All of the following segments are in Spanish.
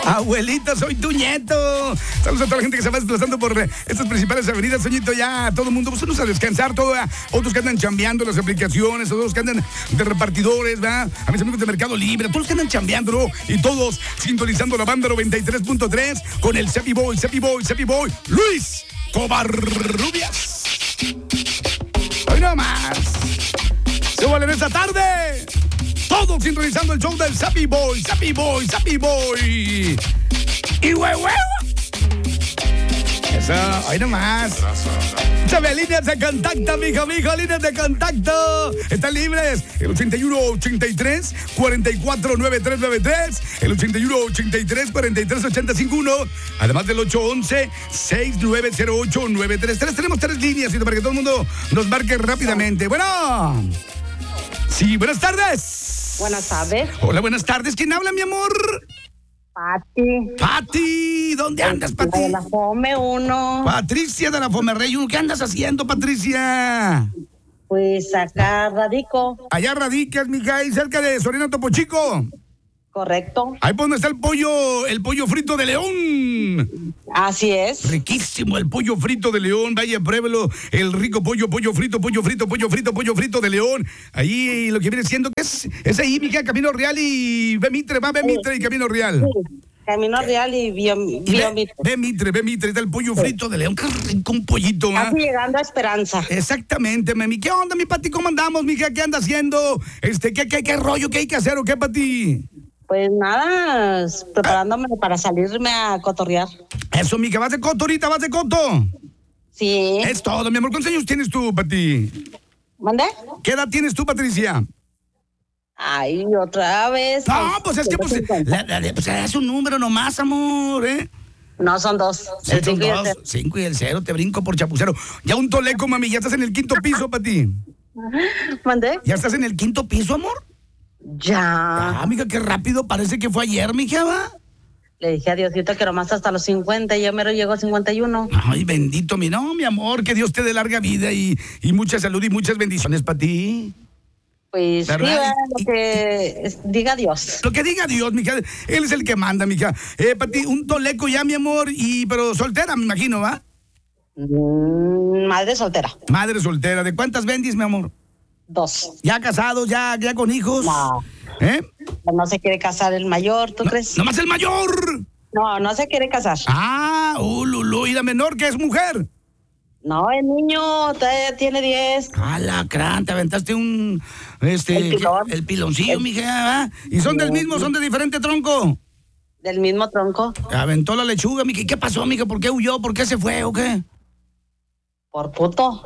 Abuelita, soy tu nieto. Saludos a toda la gente que se va desplazando por estas principales avenidas, Soñito, ya todo el mundo, pues unos a descansar, otros que andan chambeando las aplicaciones, otros que andan de repartidores, ¿verdad? A mis amigos de Mercado Libre, todos los que andan chambeando, ¿no? Y todos sintonizando la banda 93.3 con el Cepi Boy, Luis Covarrubias. Hoy no más. Se vuelven esta tarde. Todos sintonizando el show del Cepi Boy. Y huevo. Eso, hoy nomás. Chave, líneas de contacto, mijo, líneas de contacto. Están libres. El 8183-449393. El 8183-438051. Además del 811-6908-933. Tenemos 3 líneas para que todo el mundo nos marque rápidamente. Bueno. Sí, buenas tardes. Buenas tardes. Hola, buenas tardes. ¿Quién habla, mi amor? Pati, ¿dónde andas, Pati? De la Fome 1. Patricia de la Fome Rey 1, ¿qué andas haciendo, Patricia? Pues acá radico. Allá radicas, mija, ahí cerca de Soriana Topo Chico. Correcto. Ahí por donde está el pollo frito de León. Así es. Riquísimo el pollo frito de León, vaya, pruébelo, el rico pollo frito de León. Ahí lo que viene siendo, ¿qué es ahí, mija? Camino Real y Mitre y Camino Real. Sí. Camino Real y Mitre. Mitre, está el pollo frito de León, qué rico un pollito, ¿ah? Casi llegando a Esperanza. Exactamente, mami. ¿Qué onda, mi Pati? ¿Cómo andamos, mija? ¿Qué anda haciendo? ¿Qué rollo? ¿Qué hay que hacer o qué, Pati? Pues nada, preparándome para salirme a cotorrear. Eso, mija, ¿vas de coto ahorita? ¿Vas de coto? Sí. Es todo, mi amor. ¿Cuántos años tienes tú, Pati? ¿Mandé? ¿Qué edad tienes tú, Patricia? Ay, otra vez. No, pues es que pues es un número nomás, amor, ¿eh? No, son 2. Sí, son 2, 5 y el 0, te brinco por chapucero. Ya un toleco, mami, ya estás en el 5º piso, Pati. ¿Mandé? ¿Ya estás en el 5º piso, amor? Ya. Amiga, qué rápido, parece que fue ayer, mija, ¿va? Le dije a Diosito que nomás hasta los 50 y yo mero llego a 51. Ay, bendito, mi amor, que Dios te dé larga vida y mucha salud y muchas bendiciones para ti. Pues sí, lo que diga Dios. Lo que diga Dios, mija, Él es el que manda, mija. Pati, un toleco ya, mi amor, pero soltera, me imagino, ¿va? Madre soltera. Madre soltera, ¿de cuántas bendis, mi amor? 2. ¿Ya casados, ya con hijos? No. No se quiere casar el mayor, ¿tú crees? ¿Nomás el mayor? No se quiere casar. Lulú, ¿y la menor que es mujer? No, el niño todavía tiene 10. Lacrán, te aventaste el piloncillo, mija, ¿y son del mismo, son de diferente tronco? Del mismo tronco. Aventó la lechuga, mija, ¿qué pasó, mija? ¿Por qué huyó? ¿Por qué se fue o qué? Por puto.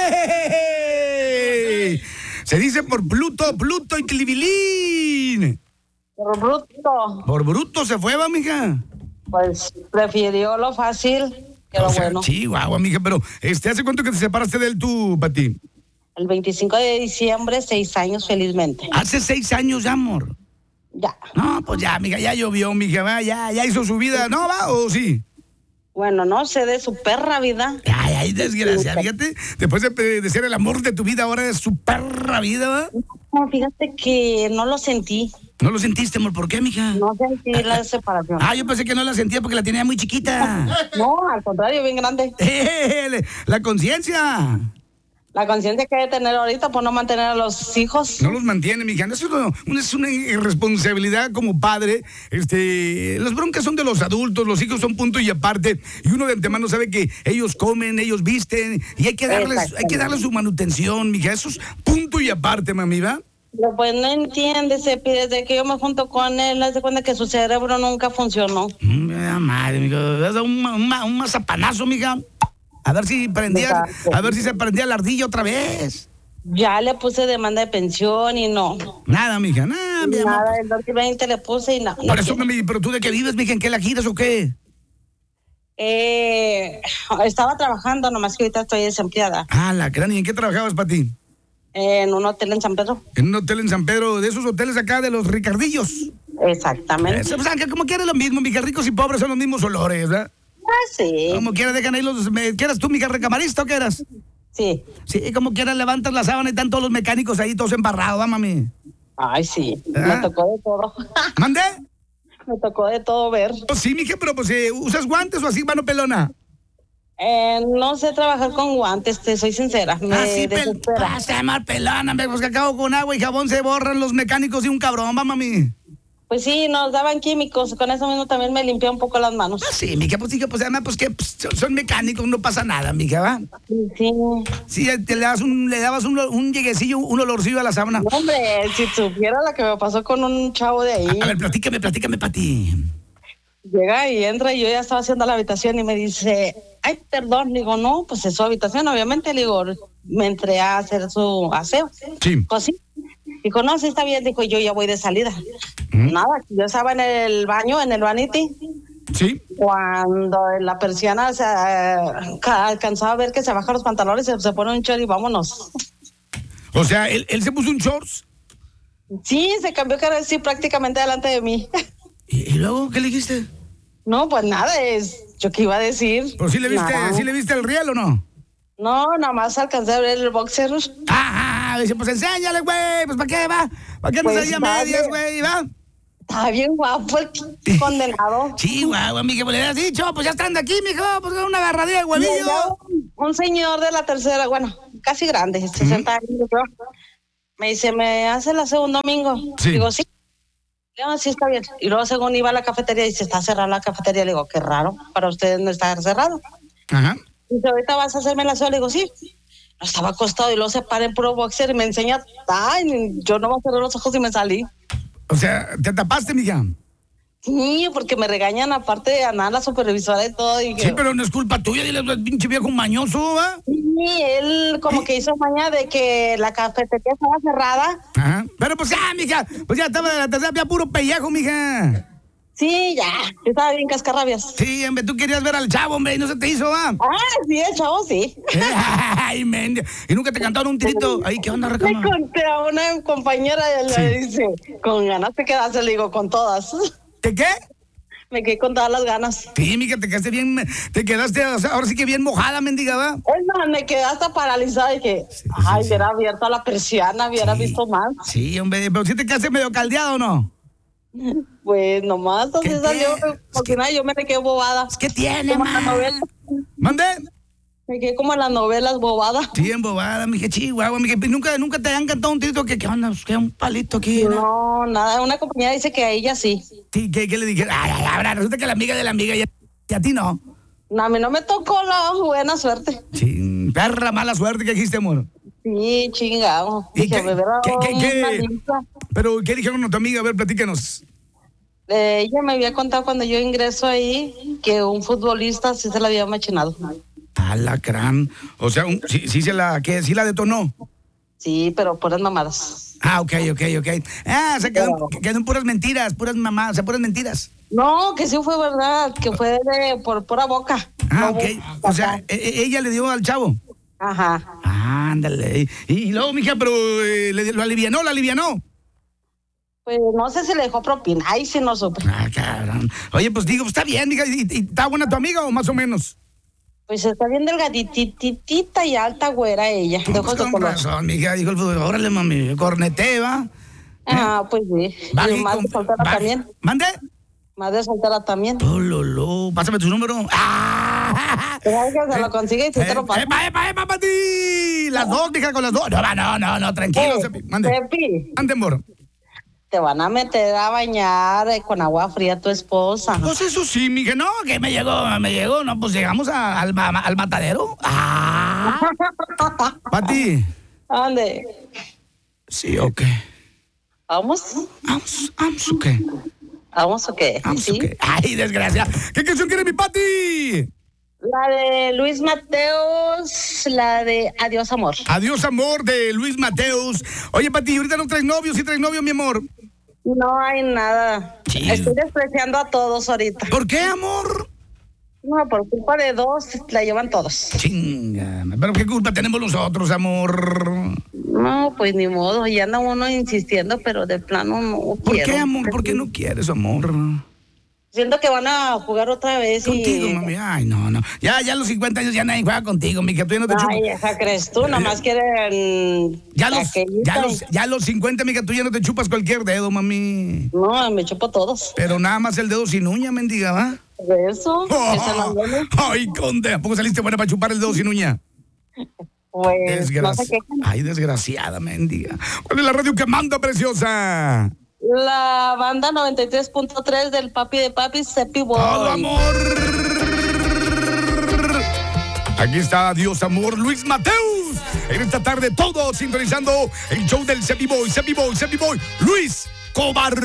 ¡Ey! Se dice por Pluto y Clivilín. Por bruto. Por bruto se fue, va, mija. Pues prefirió lo fácil que lo bueno. Sí, guau, mija, pero ¿hace cuánto que te separaste de él tú, Pati? El 25 de diciembre, 6 años felizmente. Hace 6 años ya, amor. Ya. No, pues ya, mija, ya llovió, mija, va, ya hizo su vida, ¿no, va, o sí? Bueno, no sé de su perra vida. Ay, desgracia, fíjate, después de ser el amor de tu vida, ahora es su perra vida, ¿va? No, fíjate que no lo sentí. ¿No lo sentiste, amor? ¿Por qué, mija? No sentí la separación. Yo pensé que no la sentía porque la tenía muy chiquita. No, al contrario, bien grande. La conciencia. La conciencia que debe tener ahorita por no mantener a los hijos. No los mantiene, mija. Eso es una irresponsabilidad como padre. Las broncas son de los adultos, los hijos son punto y aparte. Y uno de antemano sabe que ellos comen, ellos visten y hay que darles su manutención, mija. Eso es punto y aparte, mami, ¿va? Pero pues no entiende, Cepi, desde que yo me junto con él, hace cuenta que su cerebro nunca funcionó. Madre, mija, un mazapanazo, mija. A ver si se prendía la ardilla otra vez. Ya le puse demanda de pensión y no. Nada, mija, nada. Nada, el 2020 le puse y nada. Por eso, mami, ¿pero tú de qué vives, mija? ¿En qué la giras o qué? Estaba trabajando, nomás que ahorita estoy desempleada. La gran, ¿y en qué trabajabas, Pati? En un hotel en San Pedro. En un hotel en San Pedro, de esos hoteles acá de los Ricardillos. Exactamente. O sea, que como quiera lo mismo, mija, ricos y pobres son los mismos olores, ¿verdad? Sí. Como quiera dejan ahí ¿qué eras tú, mija, recamarista o qué eras? Sí. Sí, como quiera levantas la sábana y están todos los mecánicos ahí, todos embarrados, ¿va, mami? Ay, sí. Me tocó de todo. ¿Mandé? me tocó de todo ver. Pues sí, mija, pero pues, ¿usas guantes o así, mano pelona? No sé trabajar con guantes, te soy sincera. Me desespera. Se llama pelona, pues que acabo con agua y jabón se borran los mecánicos y un cabrón, va, mami. Pues sí, nos daban químicos, con eso mismo también me limpié un poco las manos. Sí, mija, pues además, pues que pues, son mecánicos, no pasa nada, mija, ¿va? Sí. Sí, le dabas un lleguecillo, un olorcillo a la sábana. No, hombre, si supiera lo que me pasó con un chavo de ahí. A ver, platícame, Pati. Llega y entra y yo ya estaba haciendo la habitación y me dice, ay, perdón, le digo, no, pues es su habitación, obviamente, le digo, me entré a hacer su aseo. Sí. Pues sí. Dijo, no, sí está bien, dijo, yo ya voy de salida. Nada, yo estaba en el baño, en el vanity. Sí. Cuando en la persiana se alcanzaba a ver que se baja los pantalones, se pone un short y vámonos. O sea, él se puso un shorts. Sí, se cambió cara así prácticamente delante de mí. ¿Y luego qué le dijiste? No, pues nada, yo qué iba a decir. ¿Pero sí le viste el riel o no? No, nada más alcancé a ver el boxer. Dice, pues enséñale, güey, pues ¿para qué va? ¿Para qué andas ahí a medias, güey, va? Está bien guapo el condenado. Sí, guau, amiga, pues le has dicho, pues ya estando aquí, mijo, pues una agarradilla de huevillo. Un señor de la tercera, bueno, casi grande, 60 años, me dice, ¿me hace el aseo un domingo? Sí. Digo, sí. Le digo, sí, está bien. Y luego según iba a la cafetería, dice, está cerrada la cafetería. Le digo, qué raro, para ustedes no está cerrado. Ajá. Dice, ¿ahorita vas a hacerme el aseo? Le digo, sí. No, estaba acostado y luego se para en puro boxer y me enseña, yo no me cerré los ojos y me salí. O sea, ¿te tapaste, mija? Sí, porque me regañan aparte de Ana, la supervisora y todo. Y sí, pero no es culpa tuya, dile al pinche viejo mañoso, ¿va? Sí, él como que hizo maña de que la cafetería estaba cerrada. Ajá. Pero pues mija, pues ya estaba de la tercera, ya puro pellejo, mija. Sí, ya, estaba bien cascarrabias. Sí, hombre, tú querías ver al chavo, hombre, y no se te hizo, ¿va? Sí, el chavo sí. Ay, men, y nunca te cantaron un tirito. Ay, ¿qué onda, recama? Le conté a una compañera y le dice, con ganas te quedaste, le digo, con todas. ¿De qué? Me quedé con todas las ganas. Sí, mija, te quedaste, o sea, ahora sí que bien mojada, mendiga, ¿va? Es más, me quedé hasta paralizada y que, hubiera abierto la persiana, hubiera visto más. Sí, hombre, pero sí te quedaste medio caldeado, ¿o no? Pues nomás, entonces salió, porque nada, yo me quedé bobada. ¿Qué tiene, como la novela. ¿Mande? Me quedé como en las novelas, bobada. Sí, embobada, mija, chihuahua, mija, nunca te han cantado un tirito que, ¿qué onda? ¿Qué un palito aquí? No, nada, una compañera dice que a ella sí. Sí, ¿qué le dije? Ahora resulta que la amiga de la amiga y a ti no. No, a mí no me tocó la buena suerte. Sí, perra mala suerte que dijiste, amor. Sí, chingado. ¿Y Dije, pero qué dijeron a tu amiga? A ver, platícanos. Ella me había contado cuando yo ingreso ahí que un futbolista sí se la había machinado. Alacrán. O sea, sí la detonó. Sí, pero puras mamadas. Ok. O sea, quedan puras mentiras, puras mamadas, o sea, puras mentiras. No, que sí fue verdad, que fue por pura boca. Ok. O sea, ella le dio al chavo. Ajá. Ándale. Y luego, mija, pero lo alivianó, la alivianó. Pues no sé si le dejó propina. Ahí sí no supe. Cabrón. Oye, pues digo, está bien, mija. ¿Y está buena tu amiga o más o menos? Pues está bien delgadititita y alta güera ella. Pues con razón, mija. Dijo el fútbol, órale, mami, cornete, ¿va? Pues sí. Y más de soltera también. ¿Mande? Más de soltera también. Lolo, pásame tu número. Pero que se lo consigue y si te lo pasa. ¡Epa, Pati! Las dos, mija, con las dos. No, tranquilo, Cepi. Mande. Cepi. Mande, amor. Te van a meter a bañar con agua fría tu esposa. Pues eso sí, mija, no, que me llegó, no, pues llegamos al matadero. Pati. ¿Dónde? Sí, ok. ¿Vamos? ¿Vamos o qué? ¿Vamos o qué? ¿Vamos o qué? Ay, desgracia. ¿Qué canción quiere mi Pati? La de Luis Mateos, la de Adiós Amor. Adiós Amor de Luis Mateos. Oye, Pati, ¿ahorita no traes novio? ¿Sí traes novio, mi amor? No hay nada. Sí. Estoy despreciando a todos ahorita. ¿Por qué, amor? No, por culpa de dos la llevan todos. Chinga, pero ¿qué culpa tenemos nosotros, amor? No, pues ni modo, y anda uno insistiendo, pero de plano no ¿Por quiero. qué, amor? ¿Por qué no quieres, amor? Siento que van a jugar otra vez Contigo, y... mami. Ay, no. Ya a los 50 años ya nadie juega contigo, mija. Tú ya no te chupas. Ay, esa crees tú, nomás quieren... Ya a los 50, mija, tú ya no te chupas cualquier dedo, mami. No, me chupo todos. Pero nada más el dedo sin uña, mendiga, ¿va? De eso, que se nos duele. Ay, conde, ¿a poco saliste buena para chupar el dedo sin uña? Pues, no sé qué. Ay, desgraciada, mendiga. ¿Cuál es la radio que manda, preciosa? La banda 93.3 del papi de papi, Cepi Boy. ¡Todo amor! Aquí está Dios Amor, Luis Mateus. En esta tarde todos sintonizando el show del Cepi Boy, Luis Cobar.